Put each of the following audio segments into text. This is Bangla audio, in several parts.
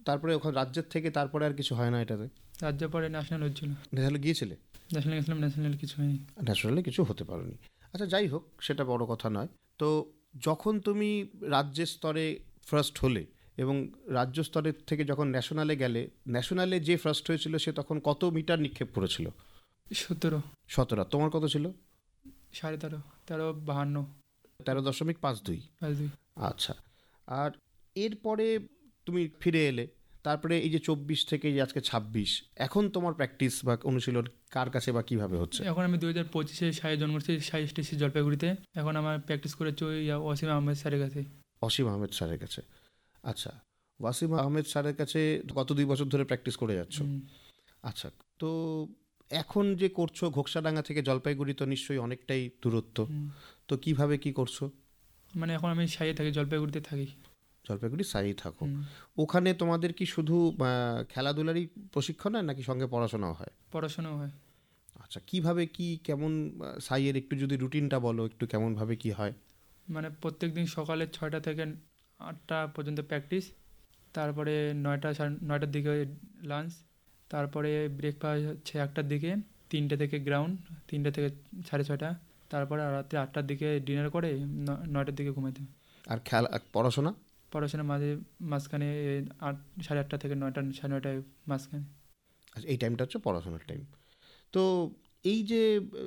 তারপরে ওখানে রাজ্যের থেকে তারপরে আর কিছু হয় না এটাতে? রাজ্য পরে ন্যাশনাল হচ্ছিল, ন্যাশনালে গিয়েছিলে? ন্যাশনাল গেছিলাম, ন্যাশনাল কিছু হয়নি। ন্যাশনালে কিছু হতে পারোনি। আচ্ছা, যাই হোক, সেটা বড় কথা নয়। তো যখন তুমি রাজ্যের স্তরে ফার্স্ট হলে এবং রাজ্য স্তরের থেকে যখন ন্যাশনালে গেলে, ন্যাশনালে যে ফার্স্ট হয়েছিল সে তখন কত মিটার নিক্ষেপ করেছিল? 17। 17। তোমার কত ছিল? 13.5, 13.52। 13.52। 52। আচ্ছা। আর এরপরে তুমি ফিরে এলে, তারপরে এই যে 24 থেকে এই যে আজকে 26, এখন তোমার প্র্যাকটিস বা অনুশীলন কার কাছে বা কিভাবে হচ্ছে? এখন আমি 2025-এ সাই জন্ম করছি, সাই স্টেশন জলপাইগুড়িতে। এখন আমার প্র্যাকটিস করেছি ওই ওয়াসিম আহমেদ স্যারের কাছে। অসীম আহমেদ স্যারের কাছে। আচ্ছা, ওয়াসিম আহমেদ স্যারের কাছে গত 2 বছর ধরে প্র্যাকটিস করে যাচ্ছ। আচ্ছা, তো এখন যে করছো ঘোকসাডাঙ্গা থেকে জলপাইগুড়ি তো নিশ্চয়ই অনেকটাই দূরত্ব, তো কিভাবে কি করছো? মানে এখন আমি সাইয়ে থাকি, জলপাইগুড়িতে থাকি। জলপাইগুড়ি সাই থাকো। ওখানে তোমাদের কি শুধু খেলাধুলারই প্রশিক্ষণ হয় নাকি সঙ্গে পড়াশোনাও হয়? পড়াশোনাও হয়। আচ্ছা, কিভাবে কি কেমন সাইয়ের একটু যদি রুটিনটা বলো, একটু কেমনভাবে কি হয়? মানে প্রত্যেক দিন সকালে 6টা থেকে 8টা পর্যন্ত প্র্যাকটিস, তারপরে 9টার দিকে লাঞ্চ, তারপরে ব্রেকফাস্ট হচ্ছে 1টার দিকে, 3টে থেকে গ্রাউন্ড, 3টে থেকে 6:30, তারপরে রাত্রে 8টার দিকে ডিনার করে 9টার দিকে ঘুমাইতে। আর খেলা পড়াশোনা? পড়াশোনা মাঝখানে 8, 8:30 থেকে 9টা, 9:30 মাঝখানে। আচ্ছা, এই টাইমটা হচ্ছে পড়াশোনার টাইম। তো এই যে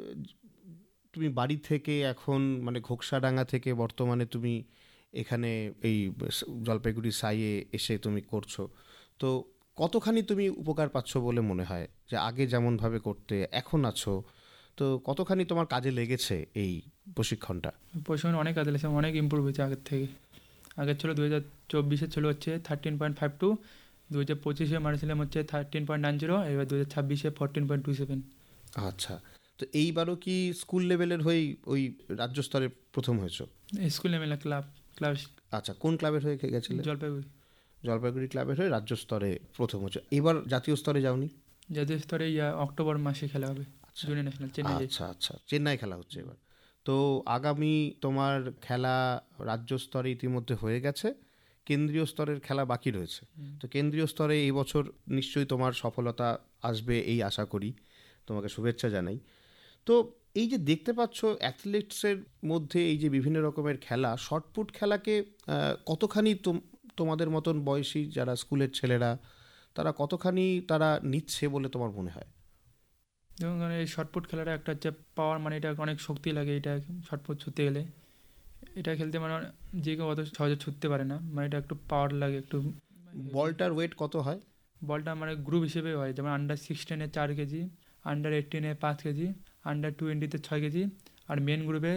তুমি বাড়ি থেকে এখন মানে ঘোকসাডাঙ্গা থেকে বর্তমানে তুমি এখানে এই জলপাইগুড়ি সাইয়ে এসে তুমি করছো, তো কতখানি তুমি উপকার পাচ্ছ বলে মনে হয়? যে আগে যেমনভাবে করতে এখন আছো, তো কতখানি তোমার কাজে লেগেছে এই প্রশিক্ষণটা? প্রশিক্ষণ অনেক কাজে লেগেছে, অনেক ইম্প্রুভ হয়েছে আগের থেকে। আগের ছিল 2024-এ ছিল হচ্ছে 13.52, 2025-এ মারেছিলাম হচ্ছে 13.90, এবার 2026-এ 14.27। আচ্ছা, তো এইবারও কি স্কুল লেভেলের হয়েই ওই রাজ্য স্তরে প্রথম হয়েছো? স্কুল লেভেলে ক্লাব। আচ্ছা, কোন ক্লাবের হয়ে গেছিলে? জলপাইগুড়ি। জলপাইগুড়ি ক্লাবের হয়ে রাজ্য স্তরে প্রথম হচ্ছে। এবার জাতীয় স্তরে যাওনি? জাতীয় স্তরে অক্টোবর মাসে খেলা হবে, জুনিয়র ন্যাশনাল চেন্নাই। আচ্ছা আচ্ছা, চেন্নাই খেলা হচ্ছে এবার। তো আগামী তোমার খেলা রাজ্য স্তরে ইতিমধ্যে হয়ে গেছে, কেন্দ্রীয় স্তরের খেলা বাকি রয়েছে। তো কেন্দ্রীয় স্তরে এই বছর নিশ্চয়ই তোমার সফলতা আসবে এই আশা করি, তোমাকে শুভেচ্ছা জানাই। তো এই যে দেখতে পাচ্ছ অ্যাথলেটসের মধ্যে এই যে বিভিন্ন রকমের খেলা, শর্টপুট খেলাকে কতখানি তোমাদের মতন বয়সী যারা স্কুলের ছেলেরা তারা কতখানি তারা নিচ্ছে বলে তোমার মনে হয়? যেমন এই শর্টপুট খেলাটা একটা হচ্ছে পাওয়ার, মানে এটা অনেক শক্তি লাগে, এটা শর্টপুট ছুটতে গেলে। এটা খেলতে মানে যে কেউ অত সহজে ছুটতে পারে না, মানে এটা একটু পাওয়ার লাগে একটু। বলটার ওয়েট কত হয়? বলটা মানে গ্রুপ হিসেবে হয়, যেমন under 16-এ 4 KG, under 18-এ 5 KG, under 20-তে 6 KG, আর মেন গ্রুপে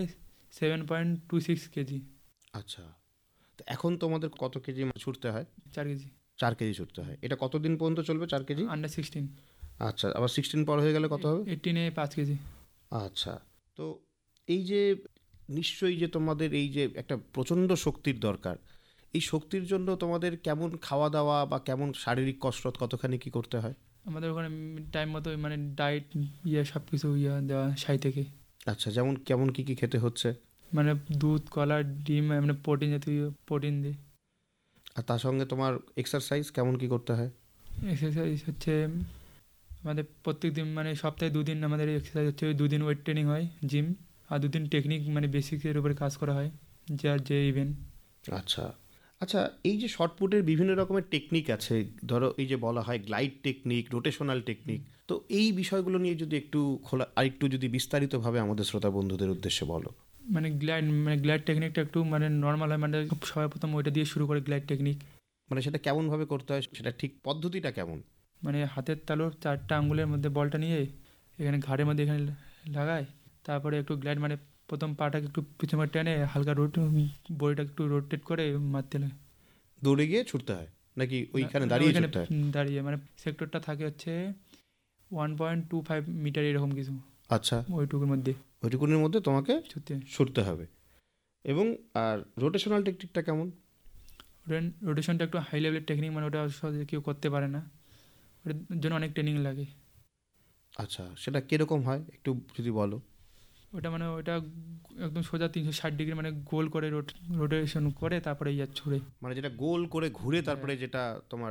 7.26 কেজি। আচ্ছা, তো এখন তোমাদের কত কেজি ছুটতে হয়? 4 কেজি। 4 কেজি ছুটতে হয়। এটা কতদিন পর্যন্ত চলবে 4 কেজি? আন্ডার 16। আচ্ছা, আবার 16 পর হয়ে গেলে কত হবে? 18-এ 5 কেজি। আচ্ছা, তো এই যে নিশ্চয়ই যে তোমাদের এই যে একটা প্রচণ্ড শক্তির দরকার, এই শক্তির জন্য তোমাদের কেমন খাওয়া দাওয়া বা কেমন শারীরিক কসরত কতখানি কি করতে হয়? আমাদের ওখানে টাইম মতো মানে ডায়েট সব কিছু দেওয়া সাই থেকে। আচ্ছা, যেমন কেমন কি কি খেতে হচ্ছে? মানে দুধ, কলা, ডিম, মানে প্রোটিন জাতীয় প্রোটিন দিই। আর তার সঙ্গে তোমার এক্সারসাইজ কেমন কি করতে হয়? এক্সারসাইজ হচ্ছে আমাদের প্রত্যেক দিন, মানে সপ্তাহে 2 দিন আমাদের এক্সারসাইজ হচ্ছে, 2 দিন ওয়েট ট্রেনিং হয় জিম, আর 2 দিন টেকনিক মানে বেসিকের উপরে কাজ করা হয় যে ইভেন্ট। আচ্ছা আচ্ছা, এই যে শর্টপুটের বিভিন্ন রকমের টেকনিক আছে, ধরো এই যে বলা হয় গ্লাইড টেকনিক, রোটেশনাল টেকনিক, তো এই বিষয়গুলো নিয়ে যদি একটু আর একটু যদি বিস্তারিতভাবে আমাদের শ্রোতা বন্ধুদের উদ্দেশ্যে বলো। মানে গ্লাইড টেকনিকটা একটু মানে নর্মাল হয়, মানে সবাই প্রথম ওইটা দিয়ে শুরু করে গ্লাইড টেকনিক। মানে সেটা কেমনভাবে করতে হয়, সেটা ঠিক পদ্ধতিটা কেমন? মানে হাতের তালুর 4টা আঙ্গুলের মধ্যে বলটা নিয়ে এখানে ঘাড়ের মধ্যে এখানে লাগায়, তারপরে একটু গ্লাইড মানে প্রথম পাটাকে একটু পিছনে টেনে হালকা বডিটা একটু রোটেট করে মারতে লাগে। দৌড়ে গিয়ে ছুটতে হয় নাকি ওইখানে দাঁড়িয়ে ছুটতে হয়? দাঁড়িয়ে, মানে সেক্টরটা থাকে হচ্ছে 1.25 মিটার এরকম কিছু। আচ্ছা, ওইটুকুর মধ্যে তোমাকে ছুটতে হবে। এবং আর রোটেশনাল টেকনিকটা কেমন? রোটেশনটা একটু হাই লেভেলের টেকনিক, মানে ওটা সহজে কেউ করতে পারে না, ওটার জন্য অনেক ট্রেনিং লাগে। আচ্ছা, সেটা কীরকম হয় একটু যদি বলো। ওটা মানে ওটা একদম সোজা 360 ডিগ্রি মানে গোল করে রোটেশন করে তারপরে ছুঁড়ে, মানে যেটা গোল করে ঘুরে তারপরে যেটা তোমার